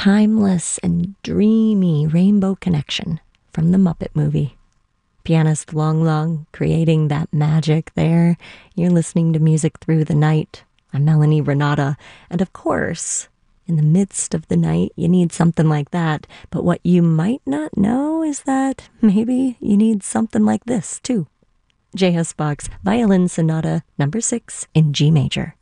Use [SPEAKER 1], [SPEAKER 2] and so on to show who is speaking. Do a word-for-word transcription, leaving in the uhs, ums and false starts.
[SPEAKER 1] timeless and dreamy rainbow connection from the Muppet movie. Pianist Long Long creating that magic there. You're listening to Music Through the Night. I'm Melanie Renata. And of course, in the midst of the night, you need something like that. But what you might not know is that maybe you need something like this, too. J S. Bach's Violin Sonata number six in G major.